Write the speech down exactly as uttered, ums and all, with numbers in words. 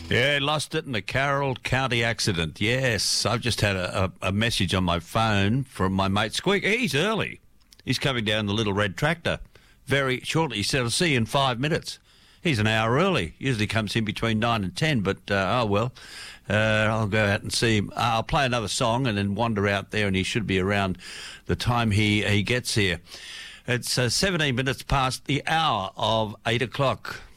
Yeah, lost it in the Carroll County accident. Yes, I've just had a, a, a message on my phone from my mate Squeak. He's early. He's coming down the little red tractor very shortly. He said, I'll see you in five minutes. He's an hour early. Usually comes in between nine and ten, but uh, oh well. Uh, I'll go out and see him. I'll play another song and then wander out there, and he should be around the time he, he gets here. It's uh, seventeen minutes past the hour of eight o'clock.